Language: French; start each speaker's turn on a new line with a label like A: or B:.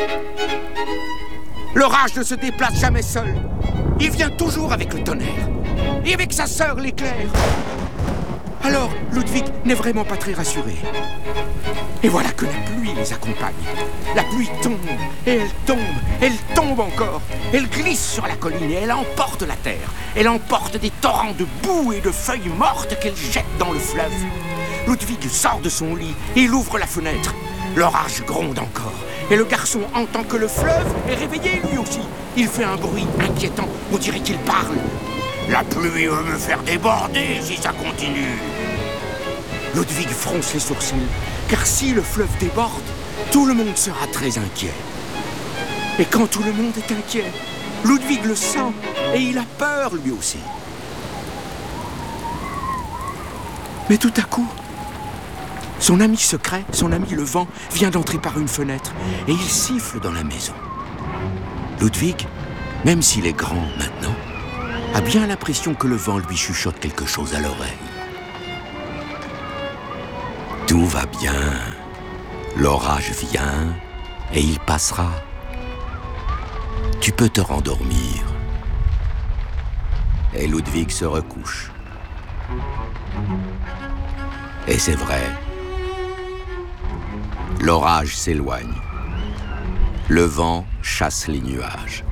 A: L'orage ne se déplace jamais seul. Il vient toujours avec le tonnerre. Et avec sa sœur, l'éclair. Alors, Ludwig n'est vraiment pas très rassuré. Et voilà que la pluie les accompagne. La pluie tombe, et elle tombe encore. Elle glisse sur la colline et elle emporte la terre. Elle emporte des torrents de boue et de feuilles mortes qu'elle jette dans le fleuve. Ludwig sort de son lit et il ouvre la fenêtre. L'orage gronde encore. Et le garçon entend que le fleuve est réveillé lui aussi. Il fait un bruit inquiétant, on dirait qu'il parle. La pluie va me faire déborder si ça continue. Ludwig fronce les sourcils, car si le fleuve déborde, tout le monde sera très inquiet. Et quand tout le monde est inquiet, Ludwig le sent et il a peur lui aussi. Mais tout à coup, son ami secret, son ami le vent, vient d'entrer par une fenêtre et il siffle dans la maison. Ludwig, même s'il est grand maintenant, a bien l'impression que le vent lui chuchote quelque chose à l'oreille. Tout va bien, l'orage vient et il passera. Tu peux te rendormir. Et Ludwig se recouche. Et c'est vrai, l'orage s'éloigne. Le vent chasse les nuages.